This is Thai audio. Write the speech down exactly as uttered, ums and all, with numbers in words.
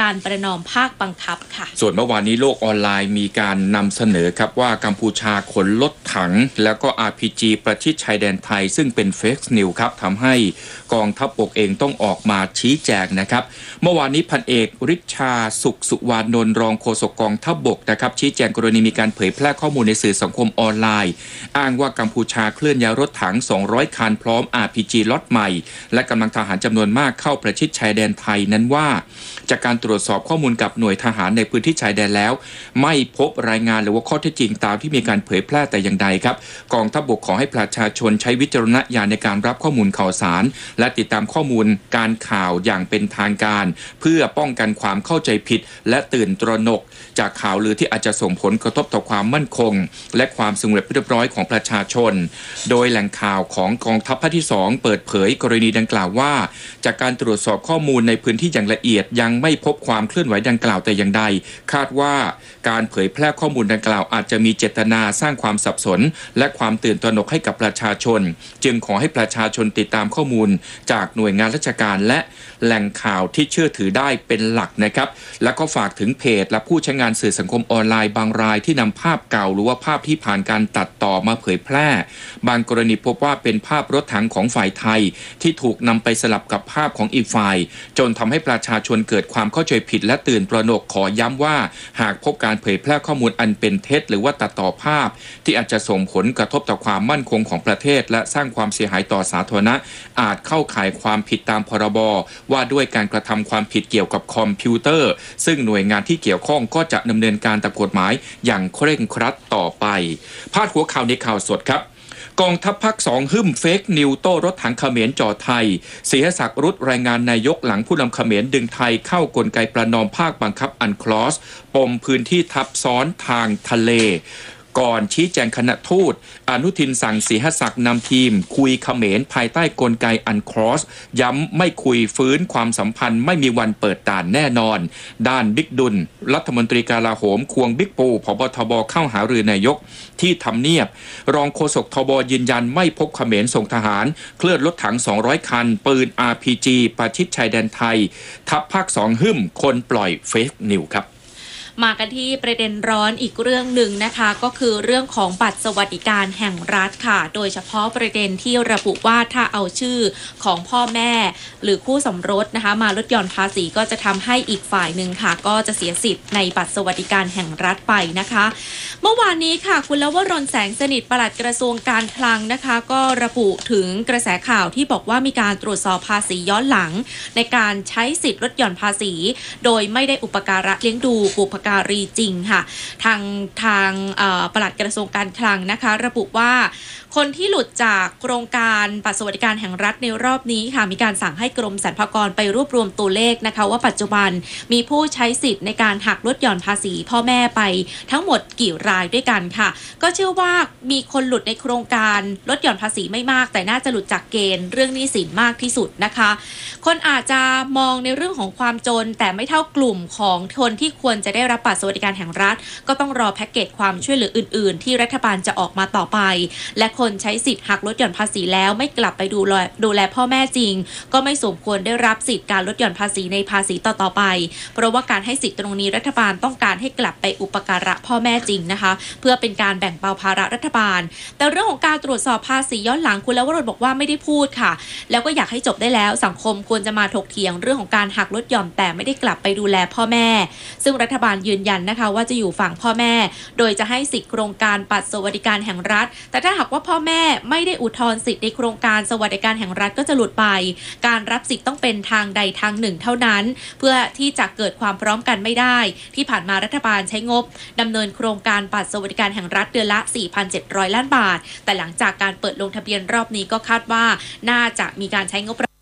การประนอมภาคบังคับค่ะส่วนเมื่อวานนี้โลกออนไลน์มีการนำเสนอครับว่ากัมพูชาขนรถถังแล้วก็ อาร์ พี จี ประชิดชายแดนไทยซึ่งเป็นเฟกนิวครับทำให้กองทัพบกเองต้องออกมาชี้แจงนะครับเมื่อวานนี้พันเอกฤทชาสุขสุวานนท์รองโฆษกกองทัพบกนะครับชี้แจงกรณีมีการเผยแพร่ข้อมูลในสื่อสังคมออนไลน์อ้างว่ากัมพูชาเคลื่อนย้ายรถถังสองร้อยคันพร้อม อาร์ พี จี ล็อตใหม่และกำลังทหารจำนวนมากเข้าประชิดชายแดนไทยนั้นว่าจากการตรวจสอบข้อมูลกับหน่วยทหารในพื้นที่ชายแดนแล้วไม่พบรายงานหรือว่าข้อเท็จจริงตามที่มีการเผยแพร่แต่อย่างใดครับกองทัพบกขอให้ประชาชนใช้วิจารณญาณในการรับข้อมูลข่าวสารและติดตามข้อมูลการข่าวอย่างเป็นทางการเพื่อป้องกันความเข้าใจผิดและตื่นตระหนกจากข่าวลือที่อาจจะส่งผลกระทบต่อความมั่นคงและความสงบเรียบร้อยของประชาชนโดยแหล่งข่าวของกองทัพภาคที่สองเปิดเผยกรณีดังกล่าวว่าจากการตรวจสอบข้อมูลในพื้นที่อย่างละเอียดยังไม่พบความเคลื่อนไหวดังกล่าวแต่อย่างใดคาดว่าการเผยแพร่ข้อมูลดังกล่าวอาจจะมีเจตนาสร้างความสับสนและความตื่นตระหนกให้กับประชาชนจึงขอให้ประชาชนติดตามข้อมูลจากหน่วยงานราชการและแหล่งข่าวที่เชื่อถือได้เป็นหลักนะครับแล้วก็ฝากถึงเพจและผู้ใช้งานสื่อสังคมออนไลน์บางรายที่นำภาพเก่าหรือว่าภาพที่ผ่านการตัดต่อมาเผยแพร่บางกรณีพบว่าเป็นภาพรถถังของฝ่ายไทยที่ถูกนำไปสลับกับภาพของอีกฝ่ายจนทำให้ประชาชนเกิดความเข้าใจผิดและตื่นตระหนกขอย้ำว่าหากพบการเผยแพร่ข้อมูลอันเป็นเท็จหรือว่าตัดต่อภาพที่อาจจะส่งผลกระทบต่อความมั่นคงของประเทศและสร้างความเสียหายต่อสาธารณะอาจเข้าข่ายความผิดตามพรบว่าด้วยการกระทำความผิดเกี่ยวกับคอมพิวเตอร์ซึ่งหน่วยงานที่เกี่ยวข้องก็จะดำเนินการตามกฎหมายอย่างเคร่งครัดต่อไปพาดหัวข่าวในข่าวสดครับกองทัพภาคสองหึ่มเฟกนิวโต้รถถังเขมรจ่อไทยเสียศักดิ์รุดรายงานนายกหลังผู้นำเขมรดึงไทยเข้ากลไกประนอมภาคบังคับอันคลอสปมพื้นที่ทับซ้อนทางทะเลก่อนชี้แจงคณะทูตอนุทินสั่งศรีหศักดิ์นำทีมคุยเขมรภายใต้กลไกอันครอสย้ำไม่คุยฟื้นความสัมพันธ์ไม่มีวันเปิดด่านแน่นอนด้านบิ๊กดุลรัฐมนตรีกลาโหมควงบิ๊กปูผบทบเข้าหารือนายกที่ทำเนียบรองโฆษกทบยืนยันไม่พบเขมรส่งทหารเคลื่อนรถถังสองร้อยคันปืน อาร์ พี จี ประชิดชายแดนไทยทัพภาคสองหึ่มคนปล่อยเฟกนิวครับมากันที่ประเด็นร้อนอีกเรื่องหนึ่งนะคะก็คือเรื่องของบัตรสวัสดิการแห่งรัฐค่ะโดยเฉพาะประเด็นที่ระบุว่าถ้าเอาชื่อของพ่อแม่หรือคู่สมรสนะคะมาลดหย่อนภาษีก็จะทำให้อีกฝ่ายหนึ่งค่ะก็จะเสียสิทธิ์ในบัตรสวัสดิการแห่งรัฐไปนะคะเมื่อวานนี้ค่ะคุณลวรรณแสงสนิทปลัดกระทรวงการคลังนะคะก็ระบุถึงกระแสข่าวที่บอกว่ามีการตรวจสอบภาษีย้อนหลังในการใช้สิทธิ์ลดหย่อนภาษีโดยไม่ได้อุปการะเลี้ยงดูบุพการีจริงค่ะทางทางปลัดกระทรวงการคลังนะคะระบุว่าคนที่หลุดจากโครงการบัตรสวัสดิการแห่งรัฐในรอบนี้ค่ะมีการสั่งให้กรมสรรพากรไปรวบรวมตัวเลขนะคะว่าปัจจุบันมีผู้ใช้สิทธิ์ในการหักลดหย่อนภาษีพ่อแม่ไปทั้งหมดกี่รายด้วยกันค่ะก็เชื่อว่ามีคนหลุดในโครงการลดหย่อนภาษีไม่มากแต่น่าจะหลุดจากเกณฑ์เรื่องหนี้สินมากที่สุดนะคะคนอาจจะมองในเรื่องของความจนแต่ไม่เท่ากลุ่มของคนที่ควรจะได้รับบัตรสวัสดิการแห่งรัฐก็ต้องรอแพ็กเกจความช่วยเหลืออื่นๆที่รัฐบาลจะออกมาต่อไปและคนใช้สิทธิ์หักลดหย่อนภาษีแล้วไม่กลับไปดูแลดูแลพ่อแม่จริงก็ไม่สมควรได้รับสิทธิ์การลดหย่อนภาษีในภาษีต่อๆไปเพราะว่าการให้สิทธิ์ตรงนี้รัฐบาลต้องการให้กลับไปอุปการะพ่อแม่จริงนะคะเพื่อเป็นการแบ่งเบาภาระรัฐบาลแต่เรื่องของการตรวจสอบภาษีย้อนหลังคุณลวรรณบอกว่าไม่ได้พูดค่ะแล้วก็อยากให้จบได้แล้วสังคมควรจะมาถกเถียงเรื่องของการหักลดหย่อนแต่ไม่ได้กลับไปดูแลพ่อแม่ซึ่งรัฐบาลยืนยันนะคะว่าจะอยู่ฝั่งพ่อแม่โดยจะให้สิทธิโครงการบัตรสวัสดิการแห่งรัฐแต่ถ้าหากว่าพ่อแม่ไม่ได้อุทธรณ์สิทธิในโครงการสวัสดิการแห่งรัฐก็จะหลุดไปการรับสิทธิต้องเป็นทางใดทางหนึ่งเท่านั้นเพื่อที่จะเกิดความพร้อมกันไม่ได้ที่ผ่านมารัฐบาลใช้งบดำเนินโครงการบัตรสวัสดิการแห่งรัฐเดือนละ สี่พันเจ็ดร้อย ล้านบาทแต่หลังจากการเปิดลงทะเบียนรอบนี้ก็คาดว่าน่าจะมีการใช้งบ